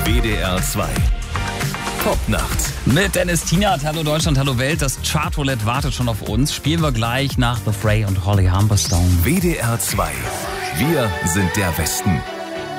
WDR 2. Popnacht. Mit Dennis Tienert, hallo Deutschland, hallo Welt. Das Chartroulette wartet schon auf uns. Spielen wir gleich nach The Fray und Holly Humberstone. WDR 2. Wir sind der Westen.